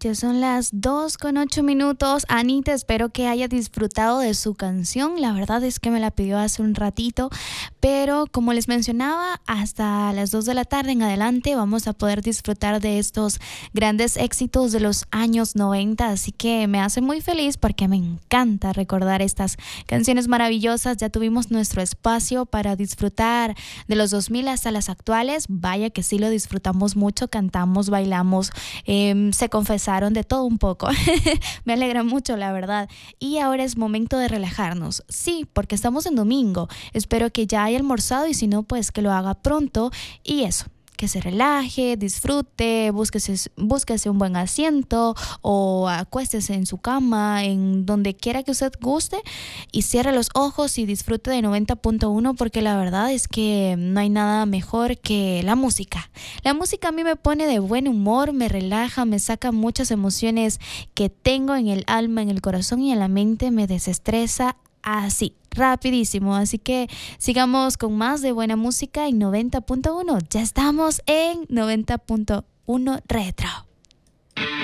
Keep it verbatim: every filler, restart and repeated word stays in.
Ya son las dos con ocho minutos. Anita, espero que haya disfrutado de su canción. La verdad es que me la pidió hace un ratito, pero como les mencionaba, hasta las dos de la tarde en adelante vamos a poder disfrutar de estos grandes éxitos de los años noventa. Así que me hace muy feliz porque me encanta recordar estas canciones maravillosas. Ya tuvimos nuestro espacio para disfrutar de los dos mil hasta las actuales. Vaya que sí lo disfrutamos mucho, cantamos, bailamos, eh, se confesaron de todo un poco. Me alegra mucho, la verdad. Y ahora es momento de relajarnos. Sí, porque estamos en domingo. Espero que ya haya almorzado y si no, pues que lo haga pronto. Y eso, que se relaje, disfrute, búsquese, búsquese un buen asiento o acuéstese en su cama, en donde quiera que usted guste y cierre los ojos y disfrute de noventa punto uno, porque la verdad es que no hay nada mejor que la música. La música a mí me pone de buen humor, me relaja, me saca muchas emociones que tengo en el alma, en el corazón y en la mente, me desestresa así, rapidísimo. Así que sigamos con más de buena música en noventa punto uno. Ya estamos en noventa punto uno Retro.